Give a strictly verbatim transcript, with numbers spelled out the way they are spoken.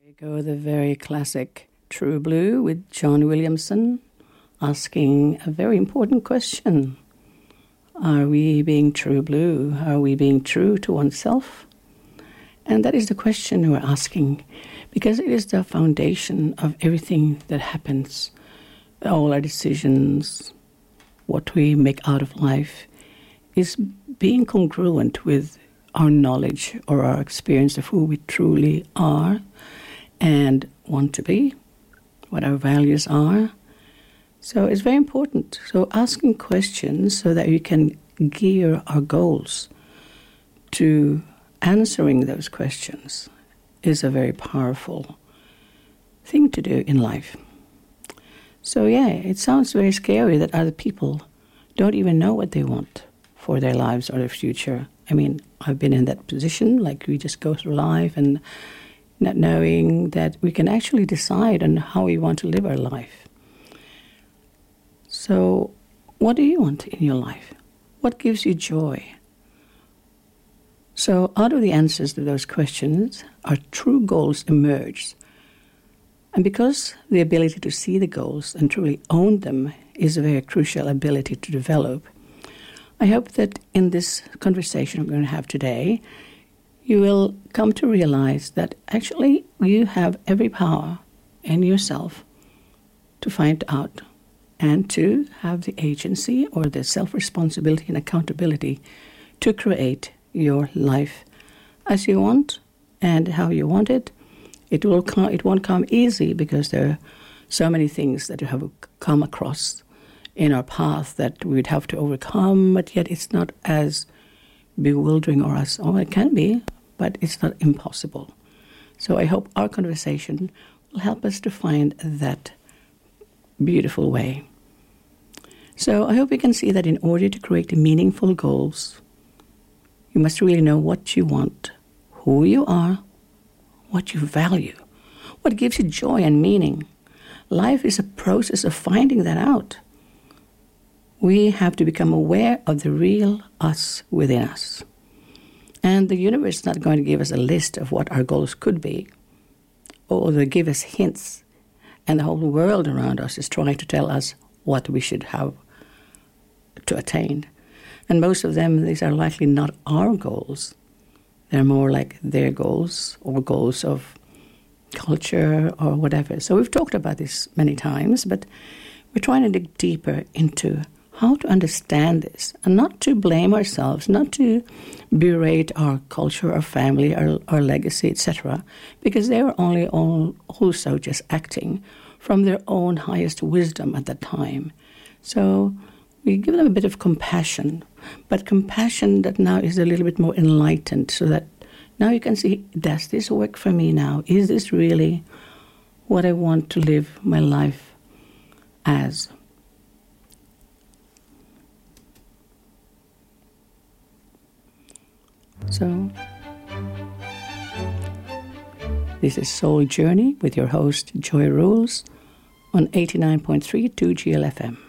Go the very classic True Blue with John Williamson asking a very important question. Are we being true blue? Are we being true to oneself? And that is the question we're asking because it is the foundation of everything that happens, all our decisions, what we make out of life, is being congruent with our knowledge or our experience of who we truly are and want to be, what our values are. So it's very important. So asking questions so that we can gear our goals to answering those questions is a very powerful thing to do in life. So yeah, it sounds very scary that other people don't even know what they want for their lives or their future. I mean, I've been in that position, like we just go through life and not knowing that we can actually decide on how we want to live our life. So, what do you want in your life? What gives you joy? So, out of the answers to those questions, our true goals emerge. And because the ability to see the goals and truly own them is a very crucial ability to develop, I hope that in this conversation we're going to have today, you will come to realize that actually you have every power in yourself to find out and to have the agency or the self-responsibility and accountability to create your life as you want and how you want it. It will come, it won't come easy because there are so many things that you have come across in our path that we would have to overcome, but yet it's not as bewildering or as, oh, it can be, but it's not impossible. So I hope our conversation will help us to find that beautiful way. So I hope we can see that in order to create meaningful goals, you must really know what you want, who you are, what you value, what gives you joy and meaning. Life is a process of finding that out. We have to become aware of the real us within us. And the universe is not going to give us a list of what our goals could be, or they give us hints. And the whole world around us is trying to tell us what we should have to attain. And most of them, these are likely not our goals. They're more like their goals or goals of culture or whatever. So we've talked about this many times, but we're trying to dig deeper into how to understand this and not to blame ourselves, not to berate our culture, our family, our, our legacy, et cetera, because they were only all, also just acting from their own highest wisdom at that time. So we give them a bit of compassion, but compassion that now is a little bit more enlightened so that now you can see, does this work for me now? Is this really what I want to live my life as? So, this is Soul Journey with your host, Joy Rules, on eighty-nine point three two G L F M.